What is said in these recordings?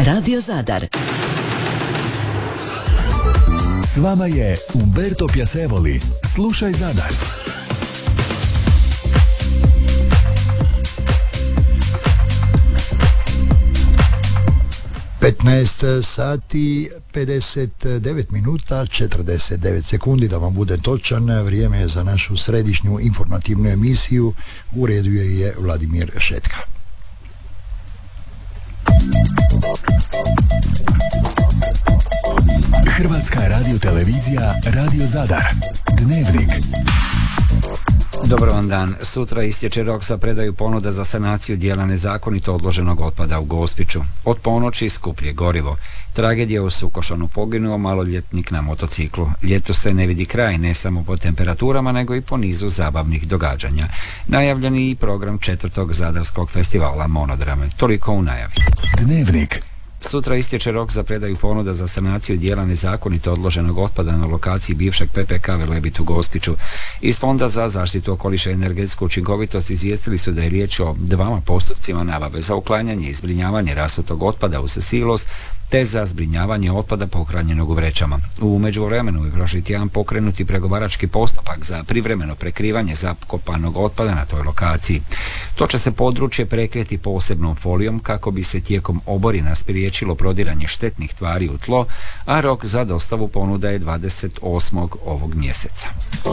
Radio Zadar. S vama je Umberto Piacevoli. Slušaj Zadar. 15 sati 59 minuta 49 sekundi, da vam bude točan. Vrijeme je za našu središnju informativnu emisiju. U redu je Vladimir Šetka. Hrvatska radiotelevizija Radio Zadar. Dnevnik. Dobar vam dan. Sutra istječe rok za predaju ponuda za sanaciju dijela nezakonito odloženog otpada u Gospiću. Od ponoći skuplje gorivo. Tragedija u Sukošanu, poginuo maloljetnik na motociklu. Ljeto se ne vidi kraj, ne samo po temperaturama, nego i po nizu zabavnih događanja. Najavljeni i program 4. Zadarskog festivala Monodrame. Toliko u najavi. Dnevnik. Sutra istječe rok za predaju ponuda za sanaciju dijela nezakonito odloženog otpada na lokaciji bivšeg PPK Velebit u Gospiću. Iz Fonda za zaštitu okoliša i energetsku učinkovitost izvijestili su da je riječ o 2 postupcima nabave za uklanjanje i zbrinjavanje rasutog otpada u silos te za zbrinjavanje otpada pohranjenog u vrećama. U međuvremenu je prošli tjedan pokrenuti pregovarački postupak za privremeno prekrivanje zakopanog otpada na toj lokaciji. To će se područje prekriti posebnom folijom kako bi se tijekom oborina spriječilo prodiranje štetnih tvari u tlo, a rok za dostavu ponuda je 28. ovog mjeseca.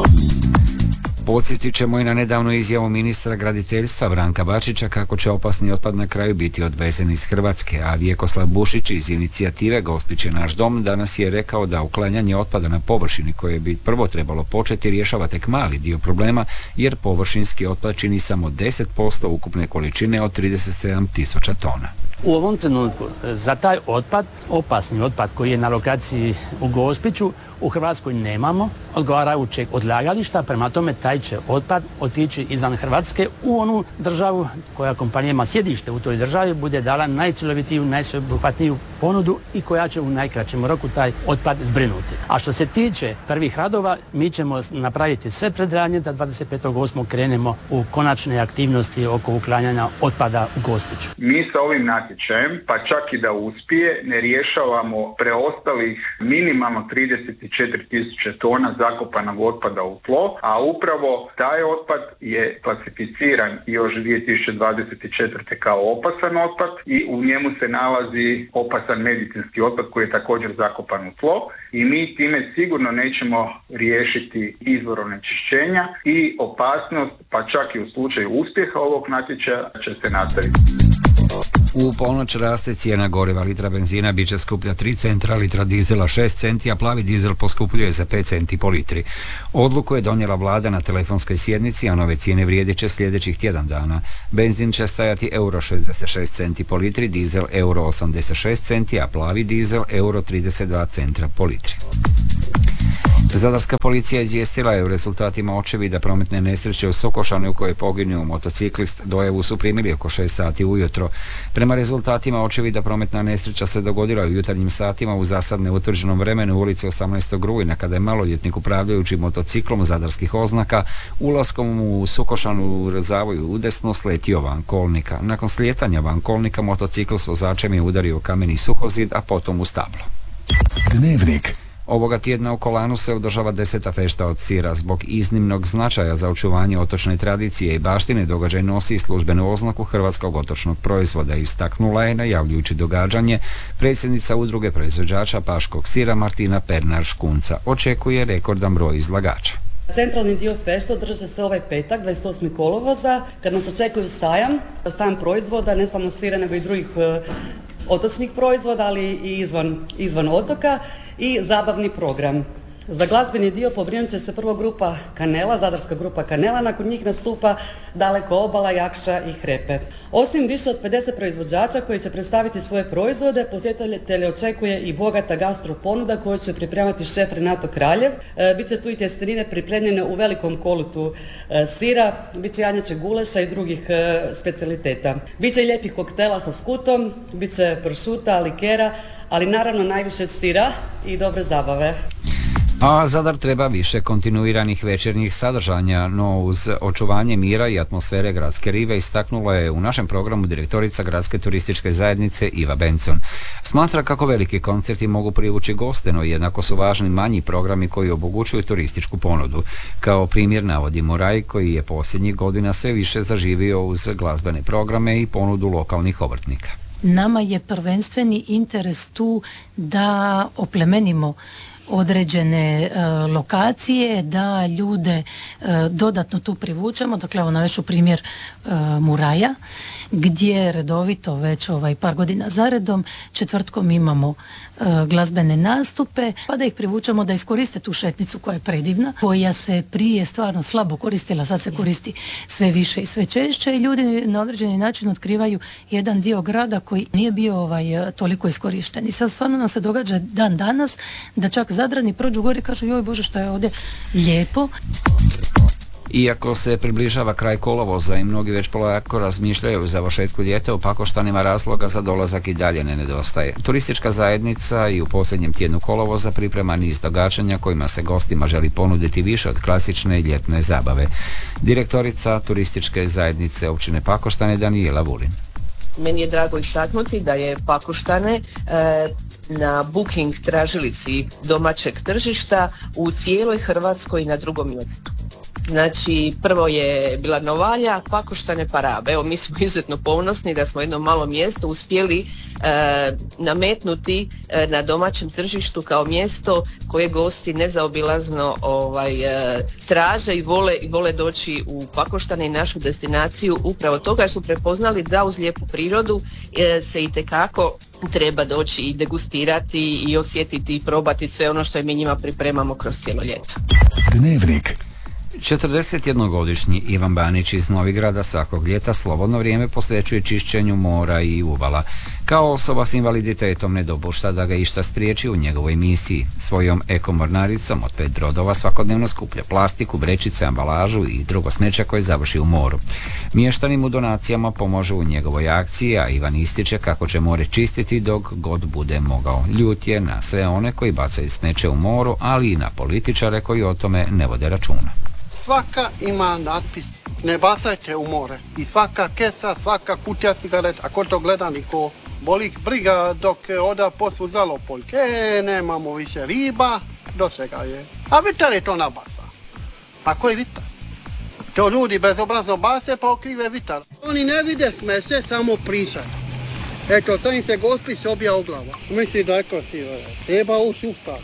Podsjetit ćemo i na nedavnu izjavu ministra graditeljstva Branka Bačića kako će opasni otpad na kraju biti odvezen iz Hrvatske, a Vjekoslav Bušić iz inicijative Gospić je naš dom danas je rekao da uklanjanje otpada na površini koje bi prvo trebalo početi rješava tek mali dio problema, jer površinski otpad čini samo 10% ukupne količine od 37.000 tona. U ovom trenutku za taj otpad, opasni otpad koji je na lokaciji u Gospiću, u Hrvatskoj nemamo odgovarajućeg odlagališta, prema tome taj će otpad otići izvan Hrvatske u onu državu koja kompanija ima sjedište u toj državi bude dala najcjelovitiju, najsveobuhvatniju ponudu i koja će u najkraćem roku taj otpad zbrinuti. A što se tiče prvih radova, mi ćemo napraviti sve predradnje da 25.8. krenemo u konačne aktivnosti oko uklanjanja otpada u Gospiću. Mi sa ovim natječajem, pa čak i da uspije, ne rješavamo preostalih minimalno 34.000 tona zakopanog otpada u tlo, a upravo taj otpad je klasificiran još 2024. kao opasan otpad i u njemu se nalazi opasan medicinski otpad koji je također zakopan u tlo i mi time sigurno nećemo riješiti izvor onečišćenja i opasnost, pa čak i u slučaju uspjeha ovog natječaja će se nastaviti. U ponoć raste cijena goriva. Litra benzina bit će skuplja 3 centra, litra dizela 6 centi, a plavi dizel poskupljuje za 5 centi po litri. Odluku je donijela vlada na telefonskoj sjednici, a nove cijene vrijedit će sljedećih tjedan dana. Benzin će stajati euro 66 centi po litri, dizel euro 86 centi, a plavi dizel euro 32 centra po litri. Zadarska policija izvijestila je o rezultatima očevida prometne nesreće u Sukošanu u kojoj je poginuo motociklist. Dojavu su primili oko 6 sati ujutro. Prema rezultatima očevida prometna nesreća se dogodila u jutarnjim satima u zasad neutvrđenom vremenu u ulici 18. rujna kada je maloljetnik upravljajući motociklom zadarskih oznaka ulaskom u Sukošanu u zavoju udesno sletio van kolnika. Nakon slijetanja van kolnika motocikl s vozačem je udario kameni suhozid, a potom u stablo. Dnevnik. Ovoga tjedna u Kolanu se održava 10. fešta od sira. Zbog iznimnog značaja za očuvanje otočne tradicije i baštine događaj nosi službenu oznaku hrvatskog otočnog proizvoda. Istaknula je, najavljujući događanje, predsjednica udruge proizvođača paškog sira Martina Pernar-Škunca. Očekuje rekordan broj izlagača. Centralni dio fešta održat će se ovaj petak, 28. kolovoza, kad nas očekuju sajam proizvoda, ne samo sira nego i drugih otočnih proizvoda, ali i izvan otoka i zabavni program. Za glazbeni dio pobrinut će se prvo grupa Kanela, zadarska grupa Kanela, nakon njih nastupa Daleko obala, Jakša i Hrepe. Osim više od 50 proizvođača koji će predstaviti svoje proizvode, posjetitelje očekuje i bogata gastro ponuda koju će pripremati šef Renato Kraljev. Biće tu i tjestenine pripremljene u velikom kolutu sira, biće janjačeg guleša i drugih specijaliteta. Biće i lijepih koktela sa skutom, biće pršuta, likera, ali naravno najviše sira i dobre zabave. A Zadar treba više kontinuiranih večernjih sadržanja, no uz očuvanje mira i atmosfere gradske rive istaknula je u našem programu direktorica Gradske turističke zajednice Iva Benson. Smatra kako veliki koncerti mogu privući goste, no jednako su važni manji programi koji omogućuju turističku ponudu. Kao primjer navodi Muraj, koji je posljednjih godina sve više zaživio uz glazbene programe i ponudu lokalnih obrtnika. Nama je prvenstveni interes tu da oplemenimo određene lokacije, da ljude dodatno tu privučemo. Dakle, evo navest ću primjer Muraja, gdje redovito već par godina zaredom četvrtkom imamo glazbene nastupe, pa da ih privučemo da iskoriste tu šetnicu koja je predivna, koja se prije stvarno slabo koristila, sad se koristi sve više i sve češće i ljudi na određeni način otkrivaju jedan dio grada koji nije bio toliko iskorišten. I sad stvarno nam se događa dan danas da čak Zadrani prođu gore i kažu joj Bože što je ovdje lijepo. Iako se približava kraj kolovoza i mnogi već polako razmišljaju o završetku ljeta, u Pakoštanima razloga za dolazak i dalje ne nedostaje. Turistička zajednica i u posljednjem tjednu kolovoza priprema niz događanja kojima se gostima želi ponuditi više od klasične ljetne zabave. Direktorica turističke zajednice općine Pakoštane Danijela Vulin. Meni je drago istaknuti da je Pakoštane na booking tražilici domaćeg tržišta u cijeloj Hrvatskoj na drugom mjestu. Znači, prvo je bila Novalja, Pakoštane, pa Rab. Evo, mi smo izuzetno ponosni da smo jedno malo mjesto uspjeli nametnuti na domaćem tržištu kao mjesto koje gosti nezaobilazno traže i vole doći u Pakoštane i našu destinaciju. Upravo toga jer su prepoznali da uz lijepu prirodu se itekako treba doći i degustirati i osjetiti i probati sve ono što mi njima pripremamo kroz cijelo ljeto. Dnevnik. 41-godišnji Ivan Banić iz Novigrada svakog ljeta slobodno vrijeme posvećuje čišćenju mora i uvala. Kao osoba s invaliditetom ne dopušta da ga išta spriječi u njegovoj misiji. Svojom ekomornaricom od 5 brodova svakodnevno skuplja plastiku, vrećice, ambalažu i drugo smeće koje završi u moru. Mještanim u donacijama pomože u njegovoj akciji, a Ivan ističe kako će more čistiti dok god bude mogao. Ljut je na sve one koji bacaju smeće u moru, ali i na političare koji o tome ne vode računa. Svaka ima natpis ne bacajte u more i svaka kesa, svaka kutija cigaret, ako to gleda niko boli briga dok oda posvu zalopoljke, nemamo više riba, do svega je. A vitar je to nabasa. A koji vitar? To ljudi bezobrazno base pa okrive vitar. Oni ne vide smeće, samo pričaju. Eto, sad im se Gospić obija u glavu. Misli da je krasivo. Treba u sustav.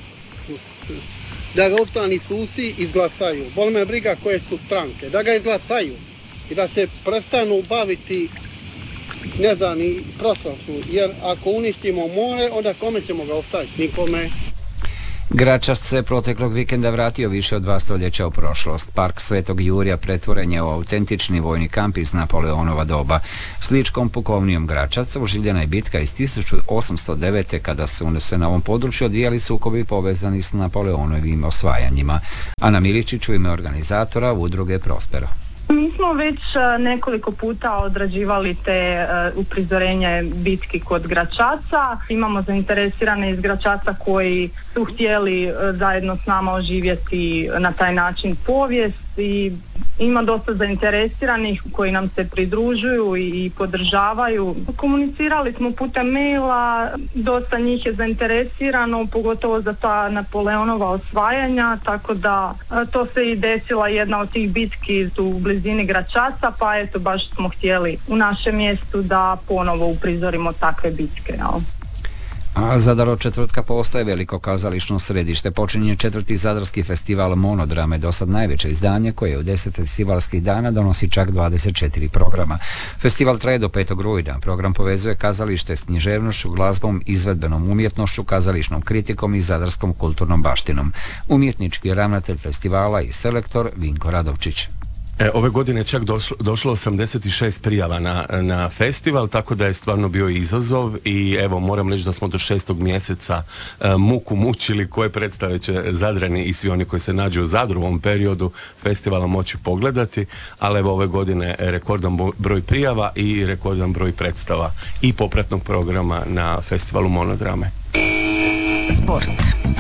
Da ga ostani susi izglasaju. Bol me briga koje su stranke. Da ga izglasaju i da se prestanu baviti ne znam ni prošlošću. Jer ako uništimo more, onda kome ćemo ga ostaviti? Nikome. Gračac se proteklog vikenda vratio više od 2 stoljeća u prošlost. Park Svetog Jurja pretvoren je u autentični vojni kamp iz Napoleonova doba. S ličkom pukovnijom Gračaca oživljena je bitka iz 1809. kada se na ovom području odvijali sukobi povezani s Napoleonovim osvajanjima. Ana Miličić u ime organizatora udruge Prospero. Mi smo već nekoliko puta odrađivali te uprizorenje bitki kod Gračaca. Imamo zainteresirane iz Gračaca koji su htjeli zajedno s nama oživjeti na taj način povijest i ima dosta zainteresiranih koji nam se pridružuju i podržavaju. Komunicirali smo putem maila, dosta njih je zainteresirano, pogotovo za ta Napoleonova osvajanja, tako da to se i desila jedna od tih bitki u blizini Gračaca, pa eto baš smo htjeli u našem mjestu da ponovo uprizorimo takve bitke. Jel? A Zadar od četvrtka postaje veliko kazališno središte. Počinje 4. Zadarski festival Monodrame, dosad najveće izdanje koje u 10 festivalskih dana donosi čak 24 programa. Festival traje do 5. rujna. Program povezuje kazalište s književnošću, glazbom, izvedbenom umjetnošću, kazališnom kritikom i zadarskom kulturnom baštinom. Umjetnički ravnatelj festivala i selektor Vinko Radovčić. Ove godine je čak došlo 86 prijava na festival, tako da je stvarno bio izazov i evo moram reći da smo do 6. mjeseca muku mučili koje predstave će Zadrani i svi oni koji se nađu u Zadru u ovom periodu festivala moći pogledati, ali evo ove godine rekordan broj prijava i rekordan broj predstava i popratnog programa na festivalu Monodrame. Sport.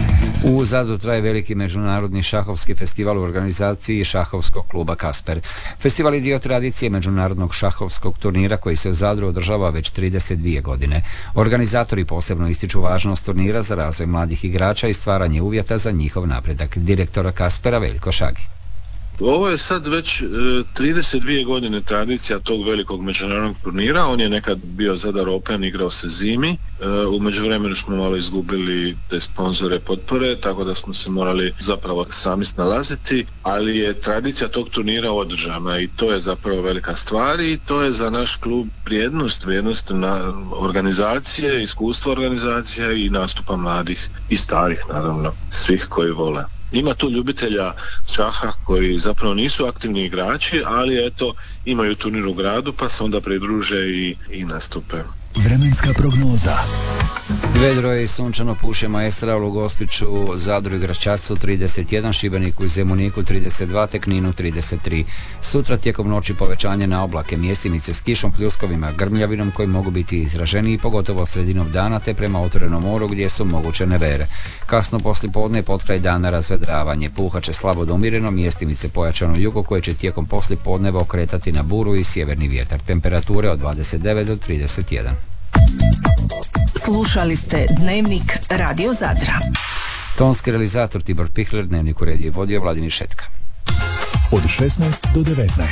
U Zadru traje veliki međunarodni šahovski festival u organizaciji šahovskog kluba Kasper. Festival je dio tradicije međunarodnog šahovskog turnira koji se u Zadru održava već 32 godine. Organizatori posebno ističu važnost turnira za razvoj mladih igrača i stvaranje uvjeta za njihov napredak. Direktora Kaspera Veljko Šagi. Ovo je sad već 32 godine tradicija tog velikog međunarodnog turnira. On je nekad bio Zadar Open, igrao se zimi. U međuvremenu smo malo izgubili te sponzore potpore, tako da smo se morali zapravo sami snalaziti, ali je tradicija tog turnira održana i to je zapravo velika stvar i to je za naš klub vrijednost na organizacije, iskustva organizacija i nastupa mladih i starih, naravno, svih koji vole. Ima tu ljubitelja šaha koji zapravo nisu aktivni igrači, ali eto, imaju turnir u gradu pa se onda pridruže i nastupe. Vremenska prognoza. Vedro je i sunčano, puše Maestral u Gospiću, Zadru i Gračacu 31, Šibeniku i Zemuniku 32, te Kninu 33. Sutra tijekom noći povećanje na oblake, mjestimice s kišom, pljuskovima, grmljavinom koji mogu biti izraženiji, pogotovo sredinom dana te prema otvorenom moru gdje su moguće nevere. Kasno poslijepodne potkraj dana razvedravanje, puhaće slabo do umjereno, mjestimice pojačano jugo koje će tijekom poslijepodneva okretati na buru i sjeverni vjetar. Temperature od 29 do 31. Slušali ste Dnevnik Radio Zadra. Tonski realizator Tibor Pihler, Dnevnik uredio i vodio Vladimir Šetka. Od 16 do 19.